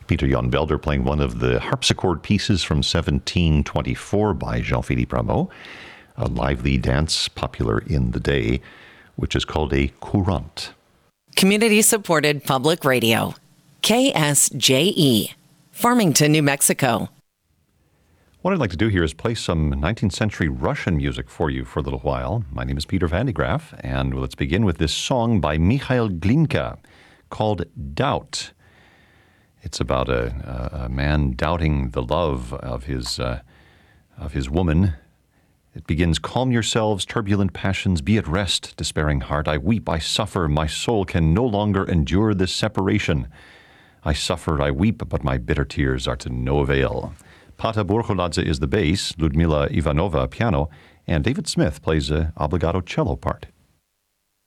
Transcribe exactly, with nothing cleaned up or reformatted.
Peter Jan Belder playing one of the harpsichord pieces from seventeen twenty-four by Jean-Philippe Rameau, a lively dance popular in the day, which is called a courante. Community-supported public radio. K S J E, Farmington, New Mexico. What I'd like to do here is play some nineteenth century Russian music for you for a little while. My name is Peter Van de Graaff, and let's begin with this song by Mikhail Glinka called Doubt. It's about a, a man doubting the love of his uh, of his woman. It begins, calm yourselves, turbulent passions, be at rest, despairing heart. I weep, I suffer, my soul can no longer endure this separation. I suffer, I weep, but my bitter tears are to no avail. Pata Borcholadze is the bass, Ludmila Ivanova piano, and David Smith plays an obligato cello part.